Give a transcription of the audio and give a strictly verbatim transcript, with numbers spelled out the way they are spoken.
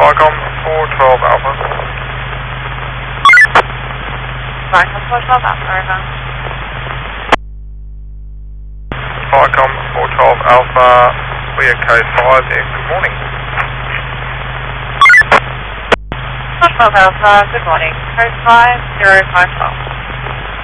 Vicom four twelve Alpha. Vicom four twelve Alpha, over. Vicom four twelve Alpha, we are code five and good morning. four twelve Alpha, good morning. Code five zero five twelve.